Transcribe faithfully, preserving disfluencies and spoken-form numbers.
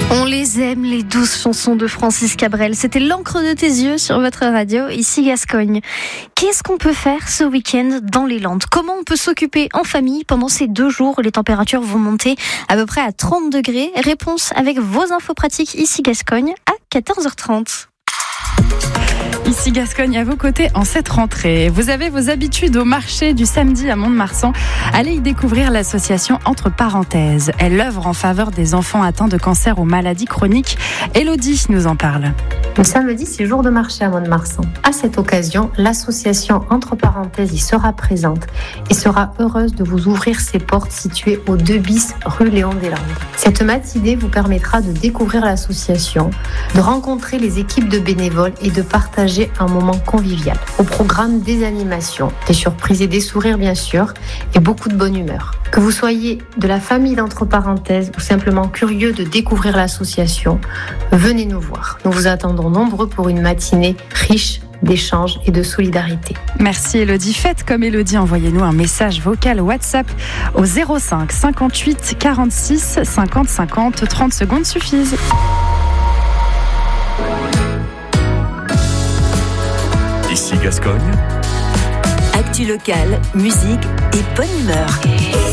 On les aime, les douces chansons de Francis Cabrel. C'était l'encre de tes yeux sur votre radio, ici Gascogne. Qu'est-ce qu'on peut faire ce week-end dans les Landes ? Comment on peut s'occuper en famille pendant ces deux jours où les températures vont monter à peu près à trente degrés ? Réponse avec vos infos pratiques ici Gascogne à quatorze heures trente. Ici Gascogne à vos côtés en cette rentrée. Vous avez vos habitudes au marché du samedi à Mont-de-Marsan. Allez y découvrir l'association Entre Parenthèses. Elle œuvre en faveur des enfants atteints de cancer ou maladies chroniques. Élodie nous en parle. Le samedi, c'est jour de marché à Mont-de-Marsan. À cette occasion, l'association Entre Parenthèses y sera présente et sera heureuse de vous ouvrir ses portes situées au deux bis rue Léon des Landes. Cette matinée vous permettra de découvrir l'association, de rencontrer les équipes de bénévoles et de partager un moment convivial. Au programme, des animations, des surprises et des sourires bien sûr, et beaucoup de bonne humeur. Que vous soyez de la famille d'Entre Parenthèses ou simplement curieux de découvrir l'association, venez nous voir. Nous vous attendons nombreux pour une matinée riche d'échanges et de solidarité. Merci Élodie. Faites comme Élodie, envoyez-nous un message vocal WhatsApp au zéro cinq cinquante-huit quarante-six cinquante cinquante. trente secondes suffisent. Ici Gascogne. Actu locale, musique et bonne humeur.